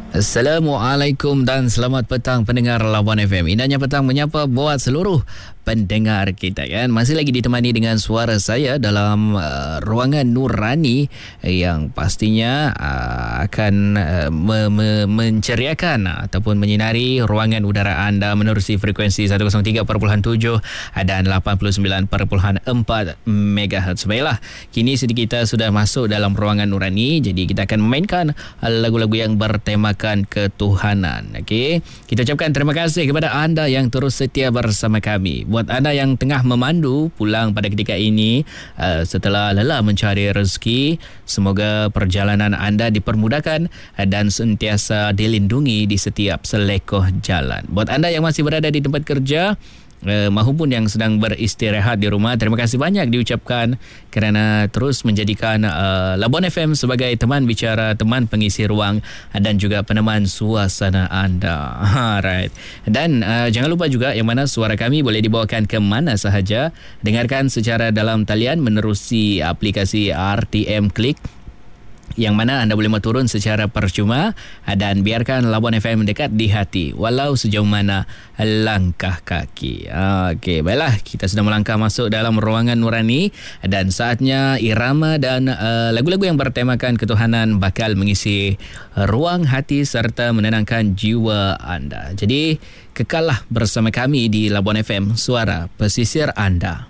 Assalamualaikum dan selamat petang pendengar Labuan FM. Indahnya petang menyapa buat seluruh pendengar kita kan. Masih lagi ditemani dengan suara saya dalam ruangan nurani yang pastinya akan menceriakan ataupun menyinari ruangan udara anda menerusi frekuensi 103.7 dan 89.4 MHz. Baiklah, kini kita sudah masuk dalam ruangan nurani, jadi kita akan memainkan lagu-lagu yang bertemakan ketuhanan. Okey, kita ucapkan terima kasih kepada anda yang terus setia bersama kami. Buat anda yang tengah memandu pulang pada ketika ini setelah lelah mencari rezeki, semoga perjalanan anda dipermudahkan dan sentiasa dilindungi di setiap selekoh jalan. Buat anda yang masih berada di tempat kerja maupun yang sedang beristirahat di rumah, terima kasih banyak diucapkan kerana terus menjadikan Labuan FM sebagai teman bicara, teman pengisi ruang dan juga peneman suasana anda. Alright. Dan jangan lupa juga yang mana suara kami boleh dibawakan ke mana sahaja. Dengarkan secara dalam talian menerusi aplikasi RTM Click, yang mana anda boleh turun secara percuma dan biarkan Labuan FM dekat di hati walau sejauh mana langkah kaki. Okey, baiklah, kita sudah melangkah masuk dalam ruangan nurani dan saatnya irama dan lagu-lagu yang bertemakan ketuhanan bakal mengisi ruang hati serta menenangkan jiwa anda. Jadi kekallah bersama kami di Labuan FM, suara pesisir anda.